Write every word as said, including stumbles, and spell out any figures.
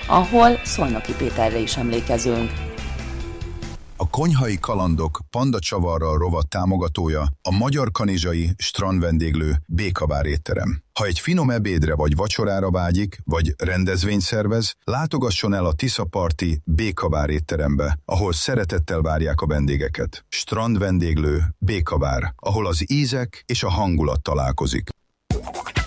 ahol Szolnoki Péterre is emlékezünk. A Konyhai Kalandok Panda Csavarral rovat támogatója a Magyar Kanizsai strandvendéglő Békavár étterem. Ha egy finom ebédre vagy vacsorára vágyik, vagy rendezvényt szervez, látogasson el a Tiszaparti Békavár étterembe, ahol szeretettel várják a vendégeket. Strandvendéglő Békavár, ahol az ízek és a hangulat találkozik.